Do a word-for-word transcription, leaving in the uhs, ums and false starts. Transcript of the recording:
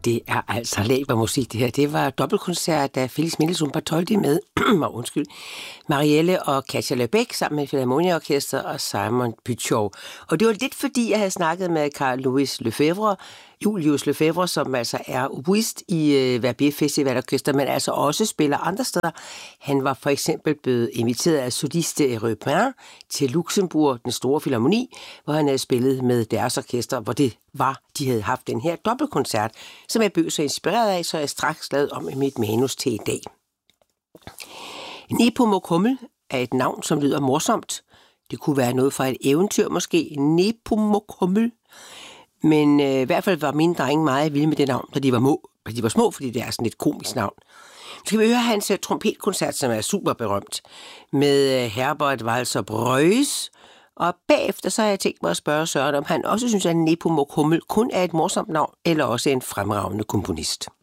Det er altså læber musik, det her. Det var dobbeltkoncert af Felix Mendelssohn Bartholdy med, undskyld, Marielle og Katja Lebeck sammen med Philharmonia-orkester og Simon Pyczow. Og det var lidt fordi, jeg havde snakket med Carl Louis Lefebvre, Julius Lefebvre, som altså er oboist i uh, Verbier Festivalorkester, men altså også spiller andre steder. Han var for eksempel blevet inviteret af Soliste Européen til Luxembourg, den store filharmoni, hvor han havde spillet med deres orkester, hvor det var, de havde haft den her dobbeltkoncert, som jeg blev så inspireret af, så jeg straks lavede om i mit manus til i dag. Nepomuk Hummel er et navn, som lyder morsomt. Det kunne være noget fra et eventyr måske. Nepomuk Hummel. Men øh, i hvert fald var mine drenge meget vilde med det navn, da de var, må, da de var små, fordi det er sådan et komisk navn. Nu skal vi høre hans uh, trompetkoncert, som er super berømt, med uh, Herbert Walser Breuß. Og bagefter så har jeg tænkt mig at spørge Søren, om han også synes, at Nepomuk Hummel kun er et morsomt navn, eller også en fremragende komponist.